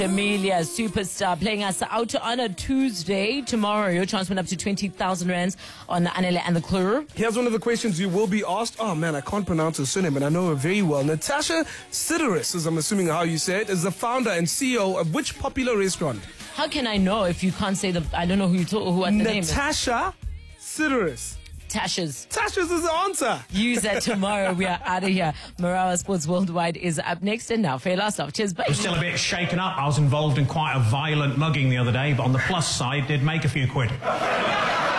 Amelia, superstar, playing us out on a Tuesday. Tomorrow, your chance went up to 20,000 rands on Anele and the Clue. Here's one of the questions you will be asked. Oh man, I can't pronounce her surname, but I know her very well. Natasha Sideris, as I'm assuming how you say it, is the founder and CEO of which popular restaurant? How can I know if you can't say I don't know who what the name is. Natasha Sideris. Tasha's is the answer. Use that tomorrow. We are out of here. Marawa Sports Worldwide is up next. And now, fair last off. Cheers, bye. I'm still a bit shaken up. I was involved in quite a violent mugging the other day, but on the plus side, did make a few quid.